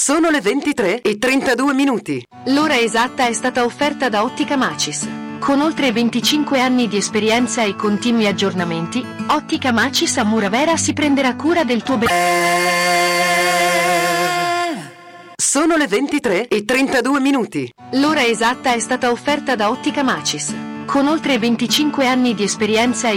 Sono le 23:32. L'ora esatta è stata offerta da Ottica Macis. Con oltre 25 anni di esperienza e continui aggiornamenti, Ottica Macis a Muravera si prenderà cura del tuo Sono le 23:32. L'ora esatta è stata offerta da Ottica Macis. Con oltre 25 anni di esperienza e